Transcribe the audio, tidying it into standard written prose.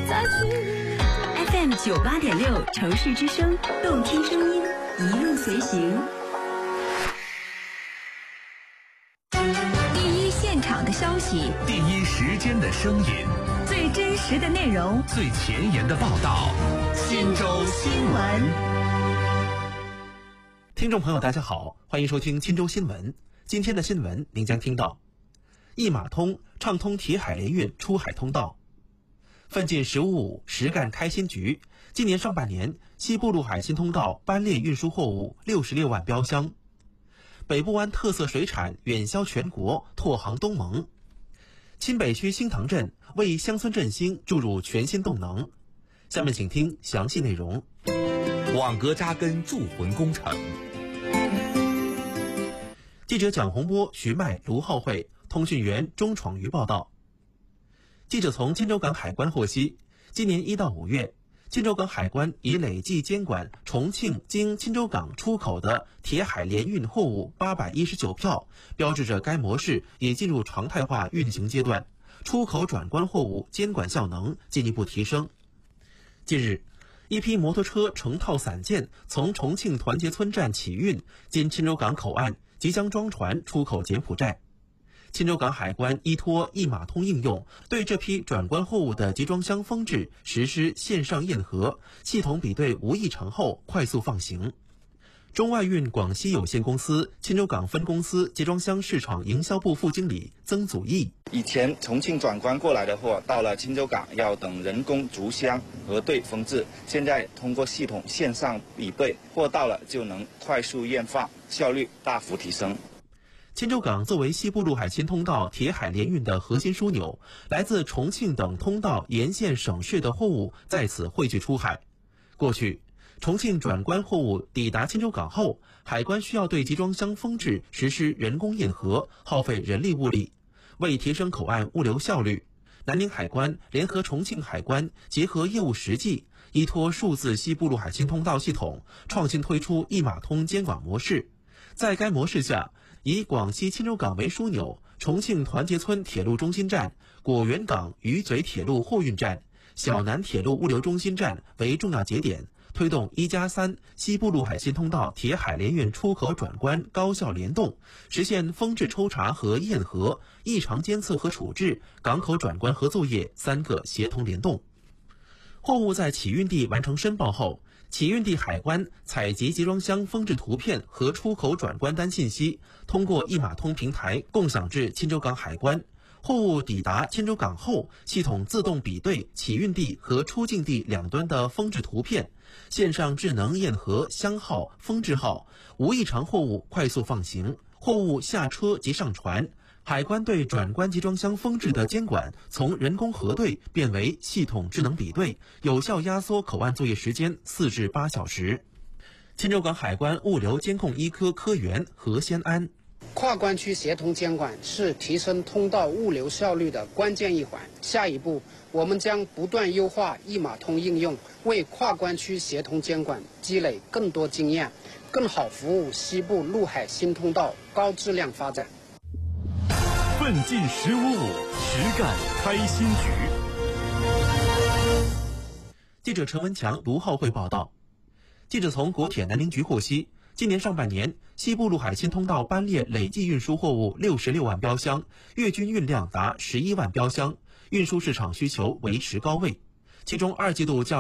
FM 98.6城市之声，动听声音，一路随行。第一现场的消息， 第一时间的声音， 最真实的内容， 最前沿的报道。忻州新闻。听众朋友大家好，欢迎收听忻州新闻。今天的新闻您将听到：一码通畅通铁海联运出海通道，奋进1055实干开新局。今年上半年，西部陆海新通道班列运输货物66万标箱。北部湾特色水产远销全国，拓航东盟。钦北区新塘镇为乡村振兴注入全新动能。下面请听详细内容。 网格扎根铸魂工程。 记者蒋洪波、徐迈、卢浩慧，通讯员钟闯瑜报道。记者从钦州港海关获悉，今年1到5月，钦州港海关已累计监管重庆经钦州港出口的铁海联运货物819票，标志着该模式已进入常态化运行阶段，出口转关货物监管效能进一步提升。近日，一批摩托车成套散件从重庆团结村站起运，经钦州港口岸即将装船出口柬埔寨。钦州港海关依托一码通应用，对这批转关货物的集装箱封制实施线上验核，系统比对无异常后快速放行。中外运广西有限公司钦州港分公司集装箱市场营销部副经理曾祖义： 以前重庆转关过来的货到了钦州港要等人工逐箱核对封制，现在通过系统线上比对，货到了就能快速验放，效率大幅提升。 钦州港作为西部陆海新通道铁海联运的核心枢纽，来自重庆等通道沿线省市的货物在此汇聚出海。过去，重庆转关货物抵达钦州港后，海关需要对集装箱封制实施人工验核，耗费人力物力。为提升口岸物流效率，南宁海关联合重庆海关结合业务实际，依托数字西部陆海新通道系统，创新推出一码通监管模式。在该模式下，以广西钦州港为枢纽，重庆团结村铁路中心站、果园港鱼嘴铁路货运站、小南铁路物流中心站为重要节点，推动1+3西部陆海新通道铁海联运出口转关高效联动，实现封制抽查和验核、异常监测和处置、港口转关合作业3个协同联动。货物在起运地完成申报后，起运地海关采集集装箱封制图片和出口转关单信息，通过一码通平台共享至钦州港海关。货物抵达钦州港后，系统自动比对起运地和出境地两端的封制图片，线上智能验核箱号、封制号，无异常货物快速放行，货物下车即上船。海关对转关集装箱封制的监管从人工核对变为系统智能比对，有效压缩口岸作业时间4至8小时。钦州港海关物流监控一科科员何先安： 跨关区协同监管是提升通道物流效率的关键一环。下一步，我们将不断优化一码通应用，为跨关区协同监管积累更多经验，更好服务西部陆海新通道高质量发展。 奋进1055实干开新局。 记者陈文强、卢浩慧报道。记者从国铁南宁局获悉，今年上半年，西部陆海新通道班列累计运输货物66万标箱，月均运量达11万标箱，运输市场需求维持高位。其中2季度较